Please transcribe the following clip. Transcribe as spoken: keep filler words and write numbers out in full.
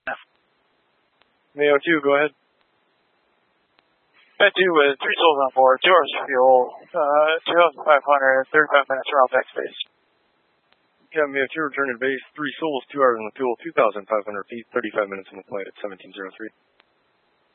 Mayo two, go ahead. Med two with three souls on board, two hours of fuel, uh, two thousand five hundred, thirty-five minutes around backspace. Yeah, Mayo two, return to base, three souls, two hours in the fuel, two thousand five hundred feet, thirty-five minutes in the flight at seventeen oh three.